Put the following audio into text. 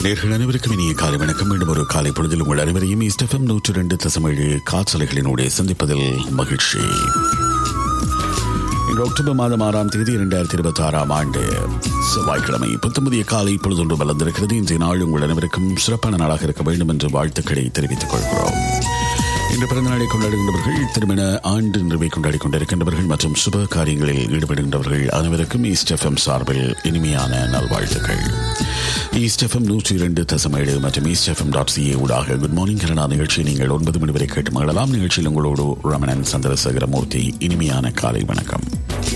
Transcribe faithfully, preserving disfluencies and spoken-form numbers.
நேர்கள் அனைவருக்கும் இனிய காலை வணக்கம். மீண்டும் ஒரு காலை பொழுதில் உங்கள் அனைவரையும் ஈஸ்ட் எஃப்எம் நூற்று ரெண்டு தசமேழு காற்றலைகளினூடே சந்திப்பதில் மகிழ்ச்சி. இன்று அக்டோபர் மாதம் ஆறாம் தேதி இரண்டாயிரத்தி இருபத்தி ஆறாம் ஆண்டு செவ்வாய்க்கிழமை புத்தமுதிய காலை பொழுதொன்று வளர்ந்திருக்கிறது. இன்றைய நாள் உங்கள் அனைவருக்கும் சிறப்பான நாளாக இருக்க வேண்டும் என்று வாழ்த்துக்களை தெரிவித்துக் கொள்கிறோம். இன்று பிறந்த நாளை கொண்டாடுகின்றவர்கள், திருமண ஆண்டு நிறைவை கொண்டாடி கொண்டிருக்கின்றவர்கள் மற்றும் சுப காரியங்களில் ஈடுபடுகின்றவர்கள் அனைவருக்கும் ஈஸ்ட் எஃப்எம் சார்பில் இனிமையான நல்வாழ்த்துக்கள். ஈஸ்ட் எஃப்எம் நூற்றி இரண்டு தசமேழு மற்றும் ஈஸ்ட் எஃப்எம் டாட் சிஏ ஊடாக குட் மார்னிங் கனடா நிகழ்ச்சியை நீங்கள் ஒன்பது மணி வரை கேட்டு மகிழலாம். நிகழ்ச்சியில் உங்களோடு ரமணன் சந்திரசேகரமூர்த்தி. இனிமையான காலை வணக்கம்.